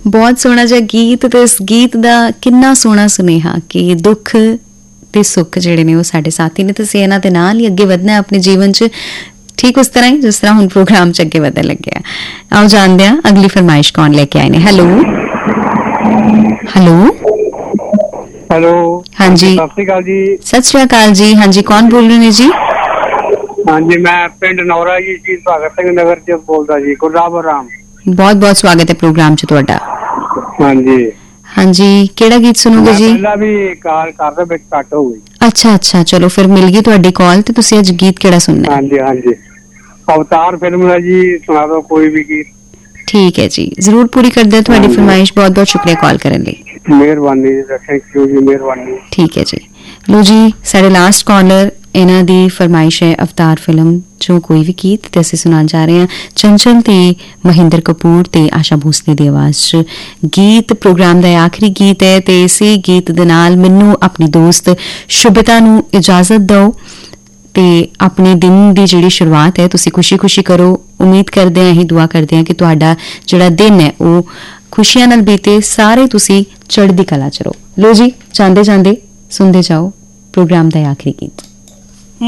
ਬਹੁਤ ਸੋਹਣਾ ਜਿਹਾ ਗੀਤ ਤੇ ਇਸ ਗੀਤ ਦਾ ਕਿੰਨਾ ਸੋਹਣਾ ਸੁਨੇਹਾ ਕਿ ਦੁੱਖ ਤੇ ਸੁੱਖ ਜਿਹੜੇ ਨੇ ਉਹ ਸਾਡੇ ਸਾਥੀ ਨੇ ਤੇ ਅਸੀਂ ਇਹਨਾਂ ਦੇ ਨਾਲ ਹੀ ਅੱਗੇ ਵਧਣਾ ਆਪਣੇ ਜੀਵਨ 'ਚ, ਠੀਕ ਉਸ ਤਰ੍ਹਾਂ ਹੀ ਜਿਸ ਤਰ੍ਹਾਂ ਹੁਣ ਪ੍ਰੋਗਰਾਮ 'ਚ ਅੱਗੇ ਵਧਣ ਲੱਗਿਆ। ਆਓ ਜਾਣਦੇ ਹਾਂ ਅਗਲੀ ਫਰਮਾਇਸ਼ ਕੌਣ ਲੈ ਕੇ ਆਏ ਨੇ। ਹੈਲੋ ਹੈਲੋ ਹੈਲੋ ਹਾਂਜੀ, ਸਤਿ ਸ਼੍ਰੀ ਅਕਾਲ ਜੀ। ਸਤਿ ਸ਼੍ਰੀ ਅਕਾਲ ਜੀ। ਹਾਂਜੀ, ਕੌਣ ਬੋਲ ਰਹੇ ਨੇ ਜੀ? ਹਾਂਜੀ, ਮੈਂ ਪਿੰਡ ਨੌਰਾ ਜੀ ਭਗਤ ਸਿੰਘ ਨਗਰ ਚ ਬੋਲਦਾ ਜੀ, ਗੁਰਦਾਸਪੁਰ ਰਾਮ। ਬਹੁਤ ਬਹੁਤ ਸਵਾਗਤ ਹੈ ਪ੍ਰੋਗਰਾਮ 'ਚ ਤੁਹਾਡਾ। ਹਾਂਜੀ ਹਾਂਜੀ, ਕਿਹੜਾ ਗੀਤ ਸੁਣੋਗੇ ਮੈਂ ਜੀ? ਪਹਿਲਾਂ ਵੀ ਕਾਲ ਕਰਦੇ ਵਿੱਚ ਕੱਟ ਹੋ ਗਈ। ਅੱਛਾ ਅੱਛਾ, ਚਲੋ ਫਿਰ ਮਿਲ ਗਈ ਤੁਹਾਡੀ ਕਾਲ ਤੇ ਤੁਸੀਂ ਅੱਜ ਗੀਤ ਕਿਹੜਾ ਸੁਣਨਾ ਹੈ? ਹਾਂਜੀ ਹਾਂਜੀ, ਅਵਤਾਰ ਫਿਲਮ ਦਾ ਜੀ, ਸੁਣਾ ਦਿਓ ਕੋਈ ਵੀ ਗੀਤ। ਠੀਕ ਹੈ ਜੀ, ਜ਼ਰੂਰ ਪੂਰੀ ਕਰਦੇ ਤੁਹਾਡੀ ਫਰਮਾਇਸ਼। ਬਹੁਤ ਬਹੁਤ ਸ਼ੁਕਰੀਆ ਕਾਲ ਕਰਨ ਲਈ। ਮਿਹਰਬਾਨੀ ਜੀ, ਥੈਂਕ ਯੂ ਜੀ, ਮਿਹਰਬਾਨੀ। ਠੀਕ ਹੈ ਜੀ। ਲੋ ਜੀ, ਸਾਡੇ ਲਾਸਟ ਕਾਲਰ, ਇਹਨਾਂ ਦੀ ਫਰਮਾਇਸ਼ ਹੈ ਅਵਤਾਰ ਫਿਲਮ ਚੋਂ ਕੋਈ ਵੀ ਗੀਤ ਤੇ ਅਸੀਂ ਸੁਣਾਉਣ ਜਾ ਰਹੇ ਹਾਂ। ਚੰਚਲ ਤੇ ਮਹਿੰਦਰ ਕਪੂਰ ਤੇ ਆਸ਼ਾ ਭੋਸਲੇ ਦੀ ਆਵਾਜ਼ 'ਚ ਗੀਤ ਪ੍ਰੋਗਰਾਮ ਦਾ ਆਖਰੀ ਗੀਤ ਹੈ ਤੇ ਇਸੇ ਗੀਤ ਦੇ ਨਾਲ ਮੈਨੂੰ ਆਪਣੀ ਦੋਸਤ ਸ਼ੁਭਤਾ ਨੂੰ ਇਜਾਜ਼ਤ ਦਿਓ ਤੇ ਆਪਣੇ ਦਿਨ ਦੀ ਜਿਹੜੀ ਸ਼ੁਰੂਆਤ ਹੈ ਤੁਸੀਂ ਖੁਸ਼ੀ ਕਰੋ। ਉਮੀਦ ਕਰਦੇ ਹਾਂ, ਇਹੀ ਦੁਆ ਕਰਦੇ ਹਾਂ ਕਿ ਤੁਹਾਡਾ ਜਿਹੜਾ ਦਿਨ ਹੈ ਉਹ ਖੁਸ਼ੀਆਂ ਨਾਲ ਬੀਤੇ, ਸਾਰੇ ਤੁਸੀਂ ਚੜ੍ਹਦੀ ਕਲਾ 'ਚ ਰਹੋ। ਲੋ ਜੀ, ਜਾਂਦੇ ਜਾਂਦੇ ਸੁਣਦੇ ਜਾਓ ਪ੍ਰੋਗਰਾਮ ਦਾ ਆਖਰੀ ਗੀਤ।